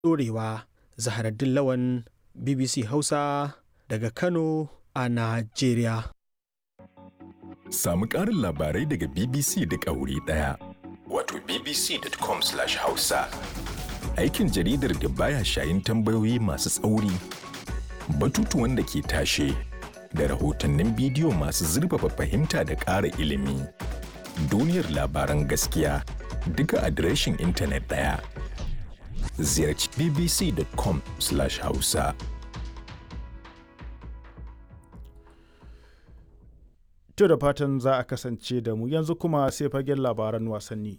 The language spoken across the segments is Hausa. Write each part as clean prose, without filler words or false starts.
ɗorewa. Zaharaddin Lawan, BBC Hausa daga Kano a Najeriya. Samu ƙarin labarai daga BBC da wuri ɗaya. Wato bbc.com/hausa. Aikin jaridar da baya shayin tambayoyi masu tsauri, batutuwan da ke tashe, da rahotannin bidiyo masu zurfafa fahimta da ƙara ilimi. Duniyar labaran gaskiya duka adireshin intanet ɗaya. Ziyarci bbc.com/hausa. To da fatan za a kasance da mu yanzu kuma sai fagen labaran wasanni.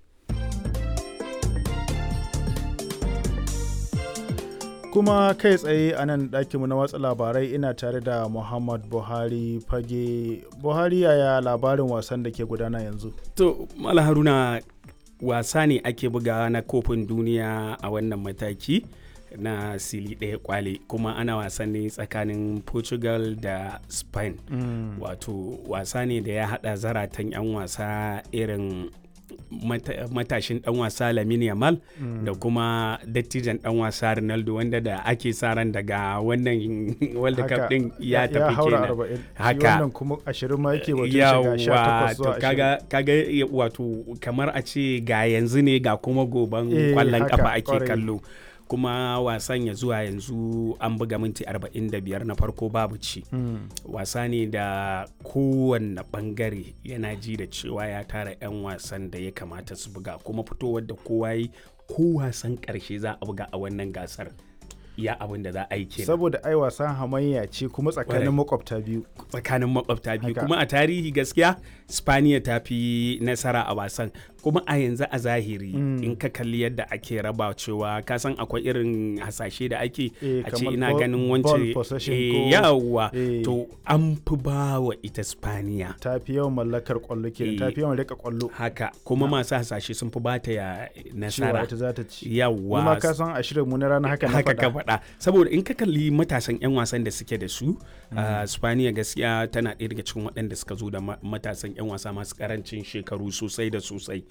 Kuma kai tsaye a nan ɗakinmu na watsa labarai ina tare da Muhammad Buhari fage. Buhari, yaya labarin wasan da ke gudana yanzu? To, Mala Haruna, wasa ne ake bugawa na kofin duniya a wannan mataki na sili ɗaya kwale, kuma ana wasan ne tsakanin Portugal da Spain. Wato wasa ne da ya haɗa zaratan 'yan wasa irin matashin dan wasa Lamine Yamal da kuma dattijan dan wasa Ronaldo, wanda da ake sa ran daga wannan World Cup din ya tafi kenan. Haka wannan kuma 20 ma yake wato shiga 18 zuwa 20. Kaga wato kamar a ce ga yanzu ne ga kuma goban kwallon kafa ake kallo. Kuma wasan ya zuwa yanzu an buga minti 45 na farko babu ci. Wasa ne da kowanne bangare yana ji da cewa ya tara 'yan wasan da ya kamata su buga, kuma fitowar da kowa yi ko wasan karshe za a buga a wannan gasar ya abin da za a yi kenan. Saboda ai wasan hamayya ce kuma tsakanin makwabta biyu. Kuma a tarihi gaskiya Spaniya ta fi nasara a wasan, kuma a yanzu a zahiri in ka kalli yadda ake raba cewa ka san akwai irin hasashe da ake a ce ina ganin wance yawa to an fi ba wa ita Spaniya. Ta fi yawan mallakar kwallo kenan, ta fi yawan rika kwallo. Haka kuma masu hasashe sun fi bata ya nasara. Cewa ita za ta ci. Yawa. Kuma ka san a shirin mu na rana haka na faɗa. Saboda in ka kalli matasan 'yan wasan da suke da su, Spaniya gaskiya tana ɗaya daga cikin waɗanda suka zo da matasan 'yan wasa masu karancin shekaru sosai da sosai.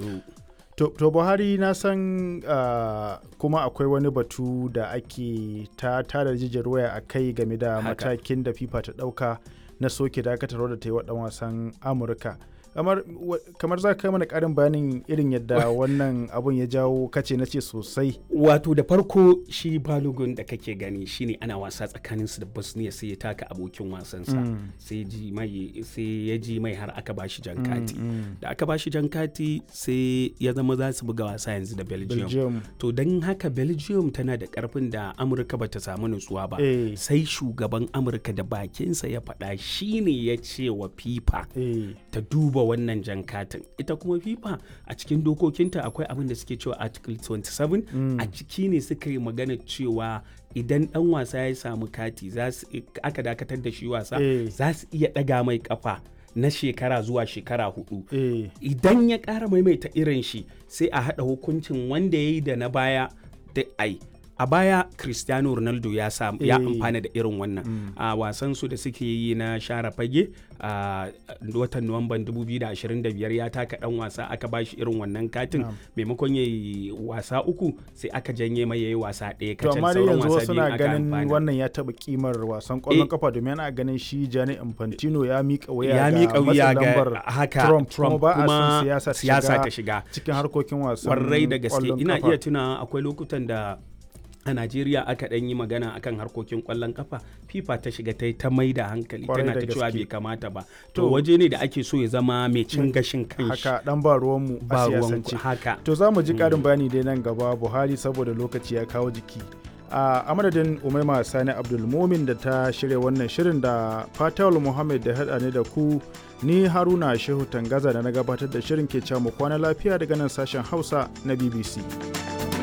To Buhari, na san kuma akwai wani batu da ake tada jijiyar waya a kai game da matakin da FIFA ta ɗauka na soke dakatarwa da ta yi wa ɗan wasan Amurka. kamar za ka kai mana karin bayanin irin yadda wannan abun ya jawo kace na ce sosai. Wato da farko shi Balogun da kake gani shine ana wasa tsakanin su da Bosnia, sai ya taka abokin wasansa sai ya ji mai har aka bashi jan kati. Da aka bashi jan kati sai ya zama za su buga wasa yanzu da Belgium. To don haka Belgium tana da karfin da Amurka bata samu nutsuwa ba. Sai shugaban Amurka da bakinsa ya faɗa shine ya ce wa FIFA ta duba wannan jan katin. Ita kuma FIFA a cikin dokokinta akwai abin da suke cewa Article 27 a ciki ne suka yi magana cewa idan dan wasa ya samu kati aka dakatar da shi wasa za su iya daga mai kafa na shekara zuwa shekara 4. Idan ya ƙara maimaita irin shi sai a haɗa hukuncin wanda ya yi da na baya da a baya Cristiano Ronaldo ya amfana da irin wannan a wasan su da suke yi na share fage a watan Nuwamban 2025 ya taka dan wasa aka bashi irin wannan katin maimakon yayi wasa 3 sai aka janye mai yayi wasa 1 kacal. To amma yanzu wasu na ganin wannan ya taba kimar wasan kwallon kafa domin ana ganin shi Gianni Infantino ya mika wuya ga Trump kuma siyasa ta shiga cikin harkokin wasan kwarai da gaske. Ina iya tuna akwai lokutan da a Najeriya aka ɗan yi magana akan harkokin ƙwallon kafa, FIFA ta shiga ta mai da hankali tana ta cewa bai kamata ba. To waje ne da ake so ya zama mai cin gashin kanshi. Haka dan ba ruwanmu a siyasance. Haka. To za mu ji ƙarin bayani dai nan gaba Buhari saboda lokaci ya kawo jiki. A madadin Umaima Sani Abdulmumin da ta shirya wannan shirin da Fatawul Muhammad da haɗa ne da ku, ni Haruna Shehu Tangaza da na gabatar da shirin ke cewa mu kwana lafiya daga nan sashen Hausa na BBC.